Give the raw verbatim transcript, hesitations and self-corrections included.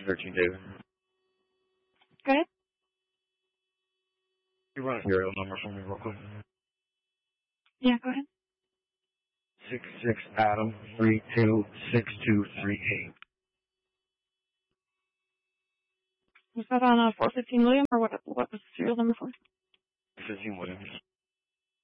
searching, David. Go ahead. You run a serial number for me real quick. Yeah, go ahead. Six six Adam three two six two three eight. Was that on uh, four fifteen William, or what? What was the serial number for? Fifteen Williams.